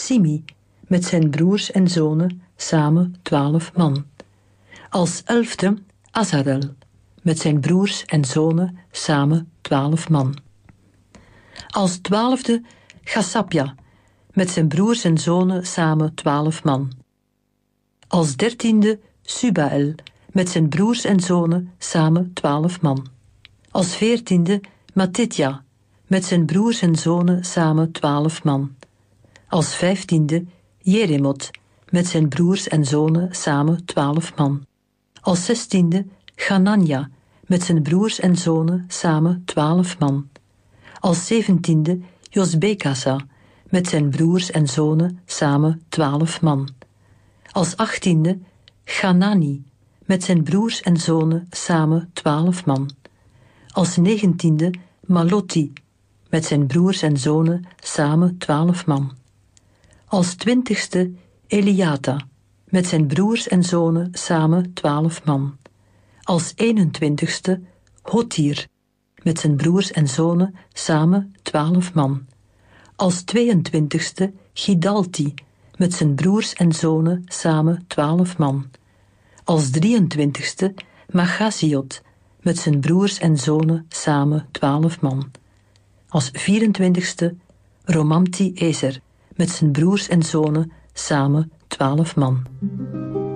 Simi, met zijn broers en zonen, samen 12 man. Als 11e Azarel, met zijn broers en zonen, samen 12 man. Als 12e Gassapja, met zijn broers en zonen, samen 12 man. Als 13e Subael, met zijn broers en zonen, samen 12 man. Als 14e Matitja, met zijn broers en zonen, samen 12 man. Als 15e Jeremot, met zijn broers en zonen, samen 12 man. Als 16e Ganania, met zijn broers en zonen, samen 12 man. Als 17e Josbekasa, met zijn broers en zonen, samen 12 man. Als 18e Ganani, met zijn broers en zonen, samen 12 man. Als 19e Malotti, met zijn broers en zonen, samen 12 man. Als 20e Eliata, met zijn broers en zonen, samen 12 man. Als 21e Hotir, met zijn broers en zonen, samen 12 man. Als 22e Gidalti, met zijn broers en zonen, samen 12 man. Als 23e Magaziot, met zijn broers en zonen, samen 12 man. Als 24e Romamti Ezer, met zijn broers en zonen, samen 12 man.